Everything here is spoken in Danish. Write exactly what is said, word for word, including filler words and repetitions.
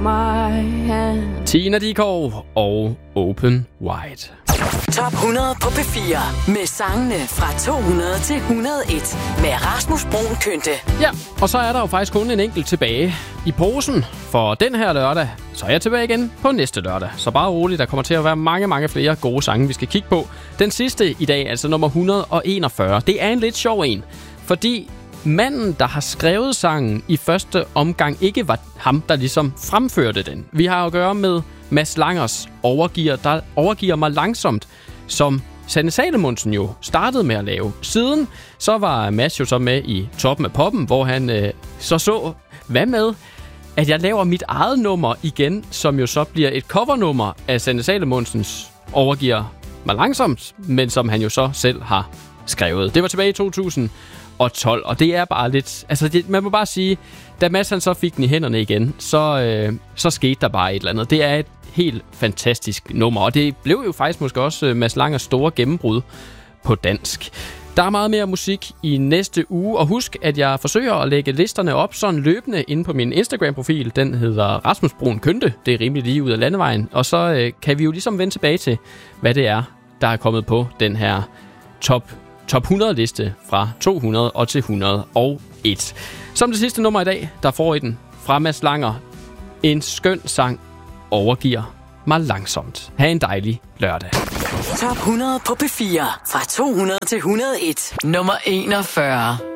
Tina Dickow og Open Wide. Top hundrede på P fire med sangene fra to hundrede til et hundrede og en med Rasmus Bruun Kynte. Ja, og så er der jo faktisk kun en enkelt tilbage i posen for den her lørdag. Så er jeg tilbage igen på næste lørdag. Så bare roligt, der kommer til at være mange, mange flere gode sange, vi skal kigge på. Den sidste i dag, altså nummer et hundrede og enogfyrre, det er en lidt sjov en. Fordi manden, der har skrevet sangen i første omgang, ikke var ham, der ligesom fremførte den. Vi har at gøre med Mads Langers Overgiver, der overgiver mig langsomt, som Sanne Salomonsen jo startede med at lave. Siden så var Mads jo så med i Toppen af Poppen, hvor han øh, så så, hvad med, at jeg laver mit eget nummer igen, som jo så bliver et covernummer af Sanne Salomonsens Overgiver mig langsomt, men som han jo så selv har skrevet. Det var tilbage i to tusind og tolv, og det er bare lidt... Altså, det, man må bare sige, da Mads han så fik den i hænderne igen, så, øh, så skete der bare et eller andet. Det er et helt fantastisk nummer, og det blev jo faktisk måske også Mads Langers store gennembrud på dansk. Der er meget mere musik i næste uge, og husk, at jeg forsøger at lægge listerne op sådan løbende inde på min Instagram-profil. Den hedder Rasmus Bruun Kynte. Det er rimelig lige ud af landevejen. Og så øh, kan vi jo ligesom vende tilbage til, hvad det er, der er kommet på den her top Top hundrede-liste fra to hundrede og til et hundrede og en. Som det sidste nummer i dag, der får I den fra Mads Langer. En skøn sang overgiver mig langsomt. Ha' en dejlig lørdag. Top hundrede på P fire fra to hundrede til et hundrede og en. Nummer enogfyrre.